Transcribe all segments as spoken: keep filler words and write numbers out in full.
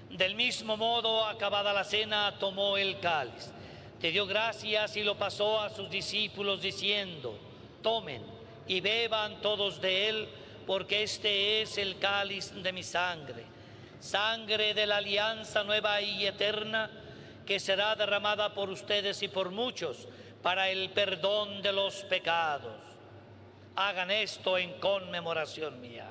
Del mismo modo, acabada la cena, tomó el cáliz, te dio gracias y lo pasó a sus discípulos diciendo: tomen y beban todos de él, porque este es el cáliz de mi sangre, sangre de la alianza nueva y eterna, que será derramada por ustedes y por muchos para el perdón de los pecados. Hagan esto en conmemoración mía.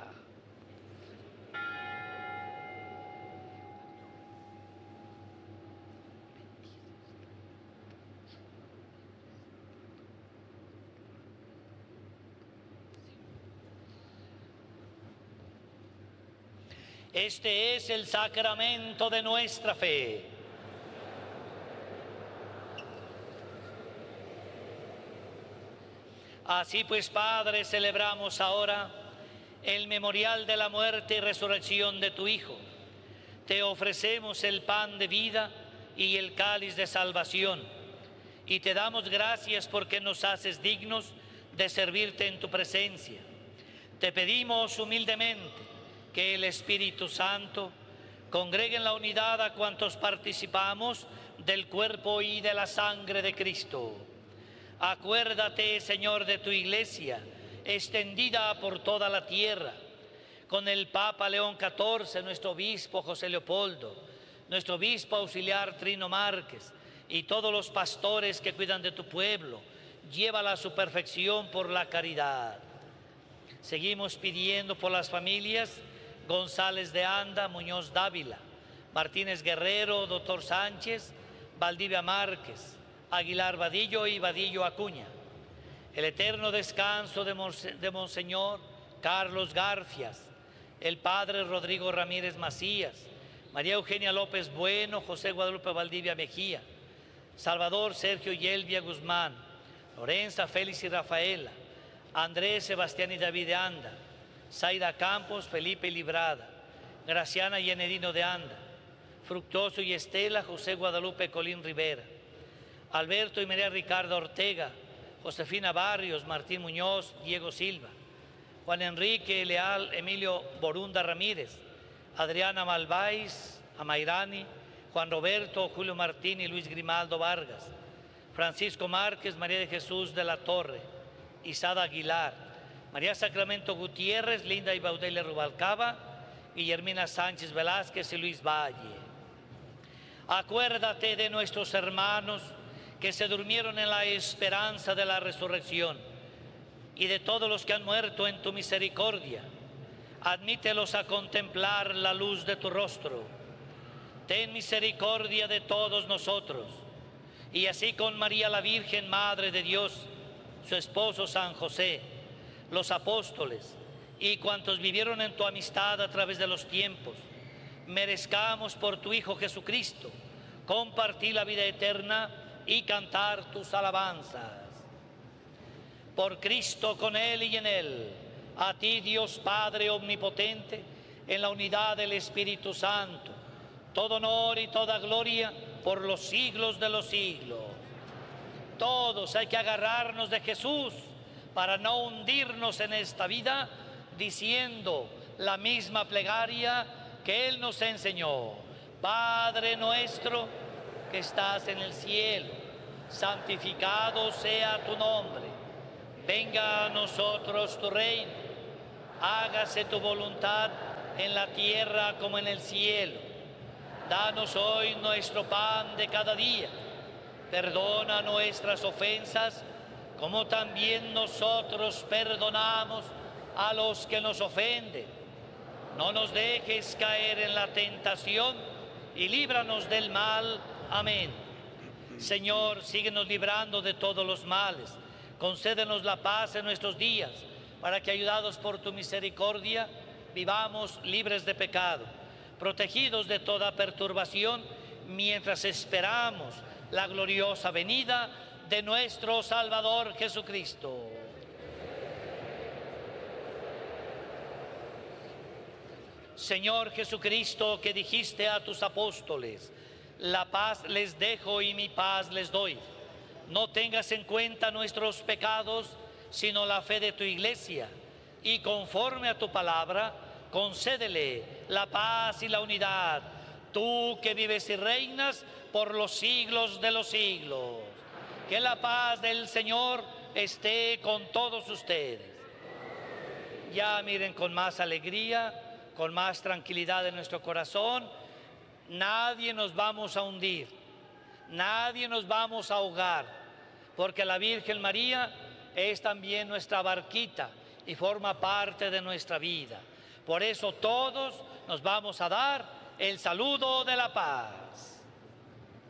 Este es el sacramento de nuestra fe. Así pues, Padre, celebramos ahora el memorial de la muerte y resurrección de tu Hijo. Te ofrecemos el pan de vida y el cáliz de salvación, y te damos gracias porque nos haces dignos de servirte en tu presencia. Te pedimos humildemente que el Espíritu Santo congregue en la unidad a cuantos participamos del cuerpo y de la sangre de Cristo. Acuérdate, Señor, de tu Iglesia, extendida por toda la tierra, con el Papa León catorce, nuestro obispo José Leopoldo, nuestro obispo auxiliar Trino Márquez, y todos los pastores que cuidan de tu pueblo. Llévala a su perfección por la caridad. Seguimos pidiendo por las familias González de Anda, Muñoz Dávila, Martínez Guerrero, Doctor Sánchez, Valdivia Márquez, Aguilar Vadillo y Vadillo Acuña. El eterno descanso de, Monse, de Monseñor Carlos Garfias, el Padre Rodrigo Ramírez Macías, María Eugenia López Bueno, José Guadalupe Valdivia Mejía, Salvador Sergio Yelvia Guzmán, Lorenza Félix y Rafaela, Andrés Sebastián y David de Anda, Zaida Campos, Felipe Librada, Graciana y Enedino de Anda, Fructuoso y Estela, José Guadalupe Colín Rivera, Alberto y María Ricardo Ortega, Josefina Barrios, Martín Muñoz, Diego Silva, Juan Enrique Leal, Emilio Borunda Ramírez, Adriana Malváis, Amairani, Juan Roberto, Julio Martín y Luis Grimaldo Vargas, Francisco Márquez, María de Jesús de la Torre, Isada Aguilar, María Sacramento Gutiérrez, Linda y Baudelia Rubalcaba, Guillermina Sánchez Velázquez y Luis Valle. Acuérdate de nuestros hermanos que se durmieron en la esperanza de la resurrección y de todos los que han muerto en tu misericordia. Admítelos a contemplar la luz de tu rostro. Ten misericordia de todos nosotros, y así con María la Virgen, Madre de Dios, su esposo San José, los apóstoles y cuantos vivieron en tu amistad a través de los tiempos, merezcamos por tu Hijo Jesucristo compartir la vida eterna y cantar tus alabanzas. Por Cristo, con Él y en Él, a ti, Dios Padre omnipotente, en la unidad del Espíritu Santo, todo honor y toda gloria por los siglos de los siglos. Todos hay que agarrarnos de Jesús para no hundirnos en esta vida, diciendo la misma plegaria que Él nos enseñó. Padre nuestro que estás en el cielo, santificado sea tu nombre. Venga a nosotros tu reino. Hágase tu voluntad en la tierra como en el cielo. Danos hoy nuestro pan de cada día. Perdona nuestras ofensas, como también nosotros perdonamos a los que nos ofenden. No nos dejes caer en la tentación y líbranos del mal. Amén. Señor, síguenos librando de todos los males. Concédenos la paz en nuestros días, para que, ayudados por tu misericordia, vivamos libres de pecado, protegidos de toda perturbación, mientras esperamos la gloriosa venida de nuestro Salvador Jesucristo. Señor Jesucristo, que dijiste a tus apóstoles: la paz les dejo y mi paz les doy. No tengas en cuenta nuestros pecados, sino la fe de tu Iglesia, y conforme a tu palabra, concédele la paz y la unidad, tú que vives y reinas por los siglos de los siglos. Que la paz del Señor esté con todos ustedes. Ya miren, con más alegría, con más tranquilidad en nuestro corazón, nadie nos vamos a hundir, nadie nos vamos a ahogar, porque la Virgen María es también nuestra barquita y forma parte de nuestra vida. Por eso todos nos vamos a dar el saludo de la paz.